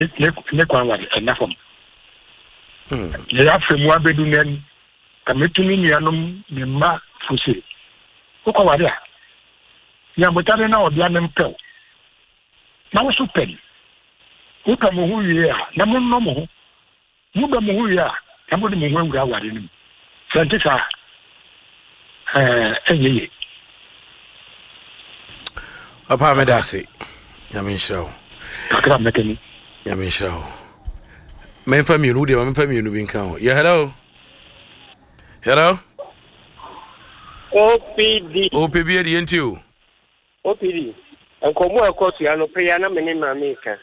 ne kwan wa na fam ya afemu abedu nen kametumi nuanom ne ma fusi ko wa dia ya botare na odia ne mpel na wo so pen wo ka mo hu ye a na mo no mo mu ba mo hu ye a na mo de mo hu awura ware nim santisa enye apa medase yamin show akra mekani yamin show men family no de men family no bin kan yeah hello OPD de yentio OPD enkomo ekotu ya no pe ya na mene mameka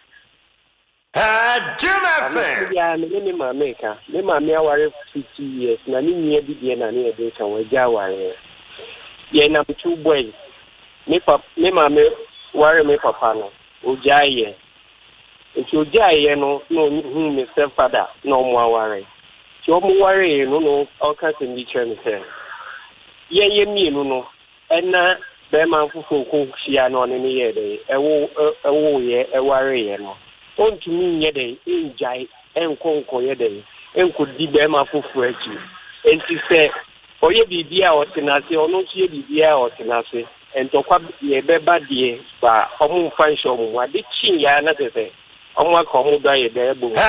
Jim ya mene mameka me mame aware 50 years na ni nia bibie na ne ede kan waja aware ye na 2 boys me mame ware me papa no ojaye enti ojaye no hu me stepfather no mo aware ti o mo ware no oka se mi chere me se ye mienu no ena be man fufu ko hia no ne ye de ewo ye eware ye no ontumi nye de enjai enkonko ye de enkodi be man fufu achi enti se oye bibia otenase ono tie bibia otenase entokwa ye beba die ba omu fansho mu ade chin ya na tete omu aka omu da ye de ebo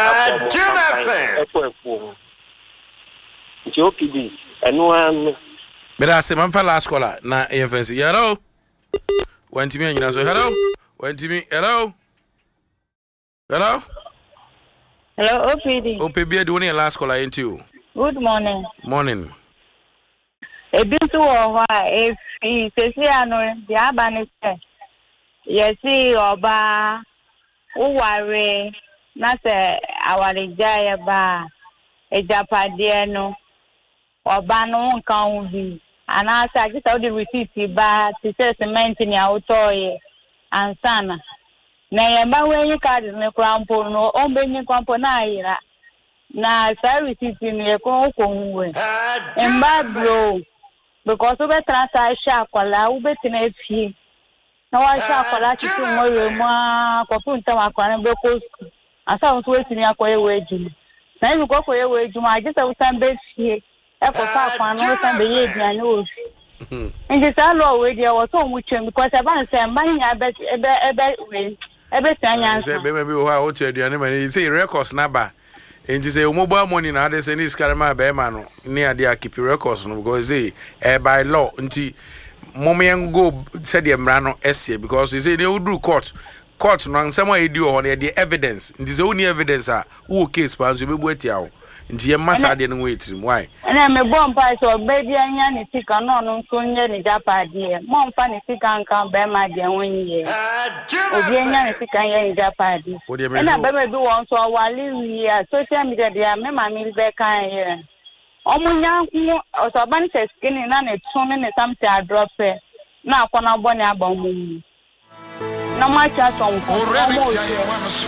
efo nti OPD eno an Mira se man fa last caller na EFNC. Hello. Want me anyina so hello. Want me hello. Hello. Hello OPD do one last caller into you. Good morning. Morning. Ebintu wo if sesi ano dia ba ne se. Yesi oba uware na se aware jaye ba ejapade no oba no nkan bi ana sa gisa odi receipt ba ti se cement ni autoye ansana na ye ba we card ne krampo no o be ni krampo na ayira na sa receipt ni e ko huwe emba bro because we transfer sha kwala we tina efie na wa sha kwala ti tu mo re mo ko punta wa kwala be ko asa wo we tini akoye we ejuma na ibi ko koye we ejuma agisa wo san be fie Ecofa no san be ye diane o fi. Nti sa lo we dia wo so mu twem because e ban say man ya ebe tanya say be o ha o che diane man say records na ba. Nti say o mobile money na ade say ni skarama be ma no ni ade a keep records no because say by law nti momen go say the mra no ese because say they would do court no nsema e di o the evidence nti say oni evidence a wo case pa so be bu atia o nti ye masa de no wait why na me bomb pa so be bia nya ni tika no no so nye ni japade mo mfa ni tika nkan be ma de wonye obi nya ni tika nya ni japade na be me bi won so wali wi a social media dia me ma mi be kan ye omunya nko o so ban se skin na ne tun ne something a drop na akona boni abamu na ma cha so nko